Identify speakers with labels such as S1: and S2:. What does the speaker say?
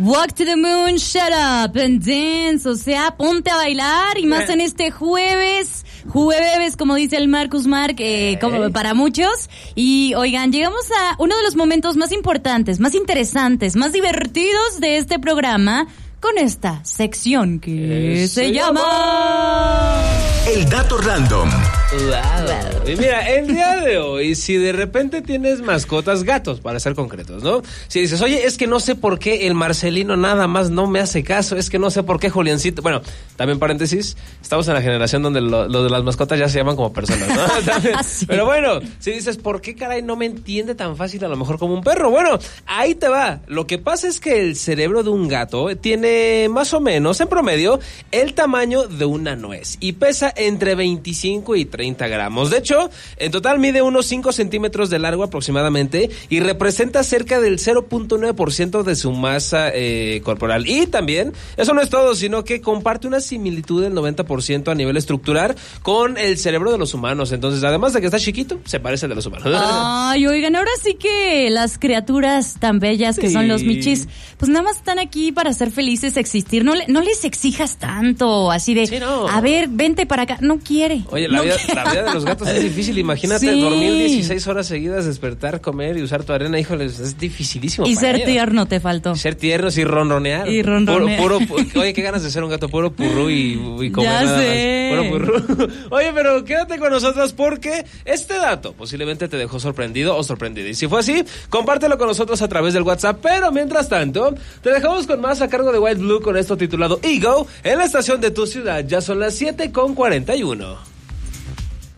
S1: Walk to the moon, shut up and dance. O sea, ponte a bailar y más en este jueves, como dice el Marcus Mark, como para muchos. Y oigan, llegamos a uno de los momentos más importantes, más interesantes, más divertidos de este programa con esta sección que se llama...
S2: El dato random.
S3: Wow. Y mira, el día de hoy, si de repente tienes mascotas, gatos, para ser concretos, ¿no? Si dices, oye, es que no sé por qué el Marcelino nada más no me hace caso, es que no sé por qué Juliancito... Bueno, también paréntesis, estamos en la generación donde lo de las mascotas ya se llaman como personas, ¿no? Sí. Pero bueno, si dices, ¿por qué caray no me entiende tan fácil a lo mejor como un perro? Bueno, ahí te va. Lo que pasa es que el cerebro de un gato tiene más o menos, en promedio, el tamaño de una nuez y pesa entre 25 y 30 gramos. De hecho, en total mide unos 5 centímetros de largo aproximadamente y representa cerca del 0.9% de su masa corporal. Y también, eso no es todo, sino que comparte una similitud del 90% a nivel estructural con el cerebro de los humanos. Entonces, además de que está chiquito, se parece al de los humanos.
S1: Ay, oigan, ahora sí que las criaturas tan bellas que son los michis, pues nada más están aquí para ser felices, existir. No les exijas tanto, así de, no. A ver, vente para acá. No quiere.
S3: Oye, la vida de los gatos es difícil. Imagínate dormir 16 horas seguidas, despertar, comer y usar tu arena. Híjoles, es dificilísimo.
S1: Y ser tierno te faltó.
S3: Ser tiernos y ronronear. Oye, qué ganas de ser un gato puro purrú y comer
S1: ya
S3: nada
S1: sé.
S3: más. Puro purrú. Oye, pero quédate con nosotros porque este dato posiblemente te dejó sorprendido o sorprendida. Y si fue así, compártelo con nosotros a través del WhatsApp. Pero mientras tanto, te dejamos con más a cargo de White Blue con esto titulado Ego en la estación de tu ciudad. Ya son las 7:41.